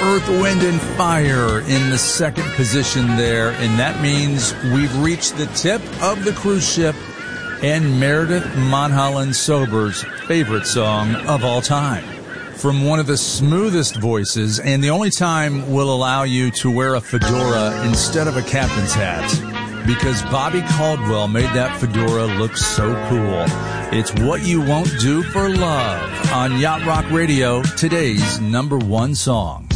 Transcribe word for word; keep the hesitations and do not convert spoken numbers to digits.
Earth, Wind, and Fire in the second position there, and that means we've reached the tip of the cruise ship and Meredith Monholland Sober's favorite song of all time. From one of the smoothest voices, and the only time we'll allow you to wear a fedora instead of a captain's hat, because Bobby Caldwell made that fedora look so cool. It's What You Won't Do for Love on Yacht Rock Radio, today's number one song.